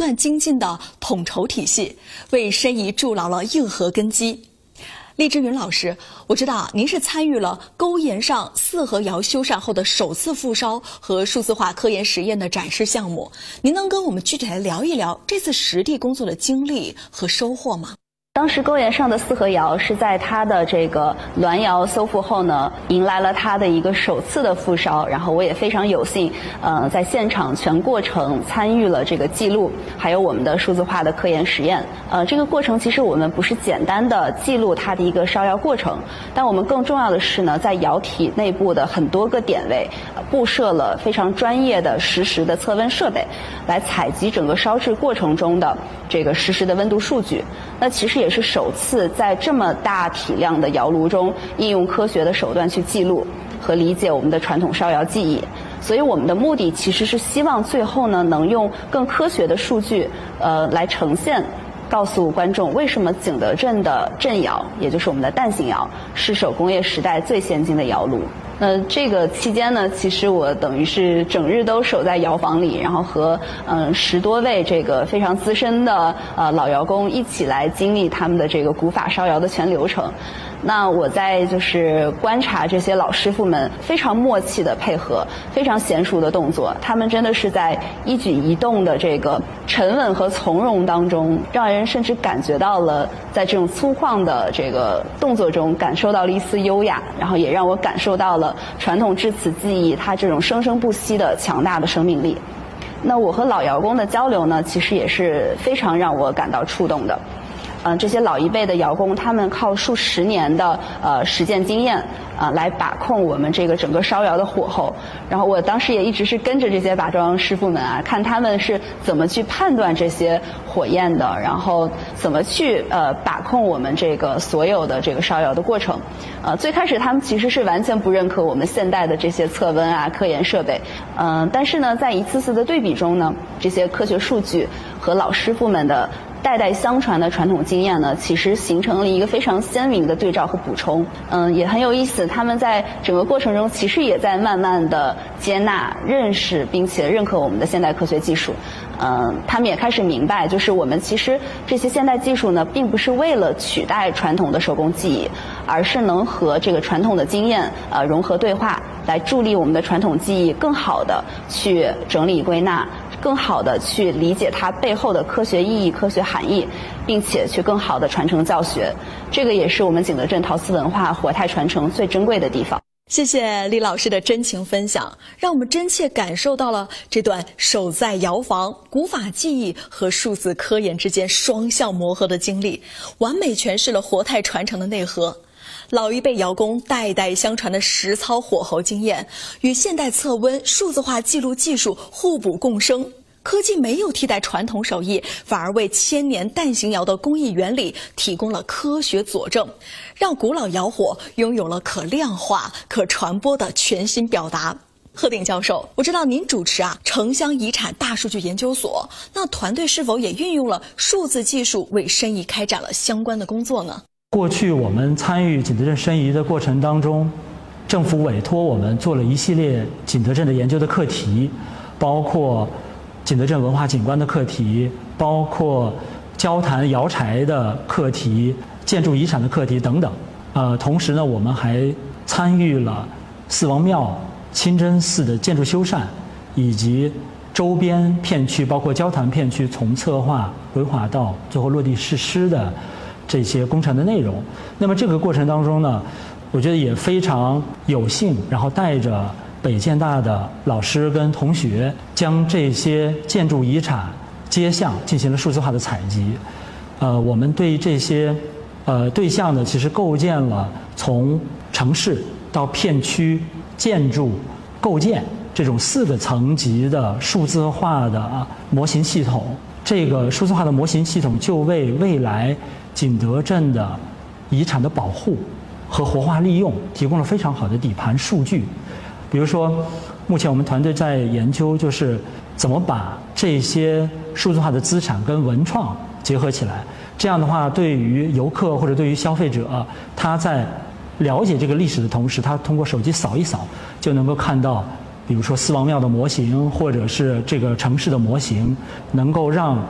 断精进的统筹体系，为申遗筑牢了硬核根基。厉之云老师，我知道您是参与了沟岩上四合窑修缮后的首次复烧和数字化科研实验的展示项目，您能跟我们具体来聊一聊这次实地工作的经历和收获吗？ 当时沟岩上的四合窑是在它的这个滦窑修复后呢，迎来了它的一个首次的复烧，然后我也非常有幸，在现场全过程参与了这个记录，还有我们的数字化的科研实验。这个过程其实我们不是简单的记录它的一个烧窑过程，但我们更重要的是呢，在窑体内部的很多个点位，布设了非常专业的实时的测温设备，来采集整个烧制过程中的这个实时的温度数据。那其实也是首次在这么大体量的窑炉中应用科学的手段去记录和理解我们的传统烧窑技艺。所以我们的目的其实是希望最后呢，能用更科学的数据来呈现，告诉观众为什么景德镇的镇窑，也就是我们的蛋形窑，是手工业时代最先进的窑炉。这个期间呢，其实我等于是整日都守在窑房里，然后和10多位这个非常资深的老窑工一起来经历他们的这个古法烧窑的全流程。那我在就是观察这些老师傅们非常默契的配合，非常娴熟的动作，他们真的是在一举一动的这个沉稳和从容当中，让人甚至感觉到了在这种粗犷的这个动作中感受到了一丝优雅，然后也让我感受到了传统制瓷技艺它这种生生不息的强大的生命力。那我和老窑工的交流呢，其实也是非常让我感到触动的。这些老一辈的窑工，他们靠数十年的实践经验来把控我们这个整个烧窑的火候。然后我当时也一直是跟着这些把装师傅们看他们是怎么去判断这些火焰的，然后怎么去把控我们这个所有的这个烧窑的过程。最开始他们其实是完全不认可我们现代的这些测温科研设备。但是呢，在一次次的对比中呢，这些科学数据和老师傅们的代代相传的传统经验呢，其实形成了一个非常鲜明的对照和补充。也很有意思，他们在整个过程中其实也在慢慢的接纳、认识并且认可我们的现代科学技术。他们也开始明白，就是我们其实这些现代技术呢，并不是为了取代传统的手工技艺，而是能和这个传统的经验融合对话，来助力我们的传统技艺更好的去整理归纳，更好的去理解它背后的科学意义、科学含义，并且去更好的传承教学。这个也是我们景德镇陶瓷文化活态传承最珍贵的地方。 谢谢厉老师的真情分享，让我们真切感受到了这段守在窑房、古法技艺和数字科研之间双向磨合的经历，完美诠释了活态传承的内核。老一辈窑工代代相传的实操火候经验，与现代测温、数字化记录技术互补共生。科技没有替代传统手艺，反而为千年蛋形窑的工艺原理提供了科学佐证，让古老窑火拥有了可量化、可传播的全新表达。贺鼎教授，我知道您主持城乡遗产大数据研究所，那团队是否也运用了数字技术为申遗开展了相关的工作呢？ 过去我们参与景德镇申遗的过程当中，政府委托我们做了一系列景德镇的研究的课题，包括景德镇文化景观的课题，包括焦炭窑柴的课题、建筑遗产的课题等等。同时呢，我们还参与了四王庙、清真寺的建筑修缮，以及周边片区，包括焦炭片区从策划、规划到最后落地实施的这些工程的内容。那么这个过程当中呢，我觉得也非常有幸，然后带着北建大的老师跟同学，将这些建筑遗产街巷进行了数字化的采集。我们对这些对象呢，其实构建了从城市到片区建筑构建这种4个层级的数字化的模型系统。这个数字化的模型系统就为未来景德镇的遗产的保护和活化利用提供了非常好的底盘数据。比如说，目前我们团队在研究，就是怎么把这些数字化的资产跟文创结合起来。这样的话，对于游客或者对于消费者，他在了解这个历史的同时，他通过手机扫一扫，就能够看到，比如说四王庙的模型，或者是这个城市的模型，能够让